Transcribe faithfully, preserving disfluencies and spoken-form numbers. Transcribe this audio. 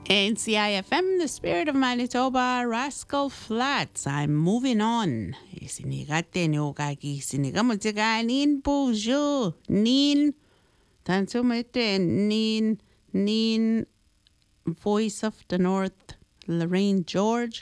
N C I F M, the spirit of Manitoba, Rascal Flats. I'm moving on. Isinigate ni okaki sinigamutika nin bonjour nin tansumete nin nin voice of the north Lorraine George